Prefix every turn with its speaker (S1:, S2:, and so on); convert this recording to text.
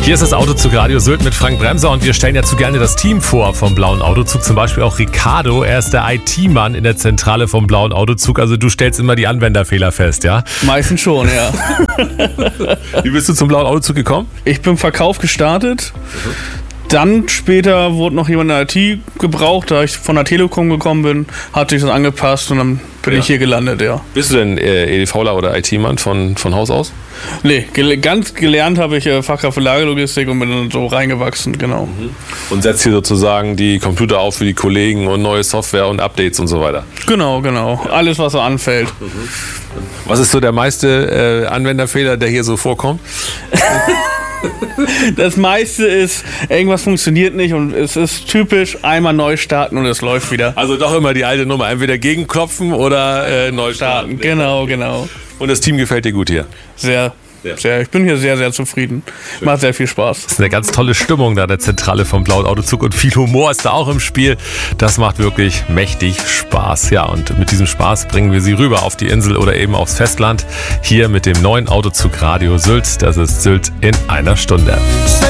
S1: Hier ist das Autozug Radio Sylt mit Frank Bremser und wir stellen ja zu gerne das Team vor vom Blauen Autozug. Zum Beispiel auch Ricardo, er ist der IT-Mann in der Zentrale vom Blauen Autozug. Also du stellst immer die Anwenderfehler fest, ja?
S2: Meistens schon, ja.
S1: Wie bist du zum Blauen Autozug gekommen?
S2: Ich bin im Verkauf gestartet. Dann später wurde noch jemand in der IT gebraucht, da ich von der Telekom gekommen bin, hat sich das angepasst und dann bin ich hier gelandet, ja.
S1: Bist du denn EDVler oder IT-Mann von Haus aus?
S2: Nee, ganz gelernt habe ich Fachkraft für Lagerlogistik und bin dann so reingewachsen, genau.
S1: Und setzt hier sozusagen die Computer auf für die Kollegen und neue Software und Updates und so weiter?
S2: Genau. Alles, was so anfällt.
S1: Was ist so der meiste Anwenderfehler, der hier so vorkommt?
S2: Das meiste ist, irgendwas funktioniert nicht und es ist typisch, einmal neu starten und es läuft wieder.
S1: Also doch immer die alte Nummer, entweder gegenklopfen oder neu starten.
S2: Genau.
S1: Und das Team gefällt dir gut hier?
S2: Sehr. Ich bin hier sehr, sehr zufrieden. Macht sehr viel Spaß.
S1: Das ist eine ganz tolle Stimmung da, der Zentrale vom Blauen Autozug, und viel Humor ist da auch im Spiel. Das macht wirklich mächtig Spaß. Ja, und mit diesem Spaß bringen wir Sie rüber auf die Insel oder eben aufs Festland. Hier mit dem neuen Autozug Radio Sylt. Das ist Sylt in einer Stunde.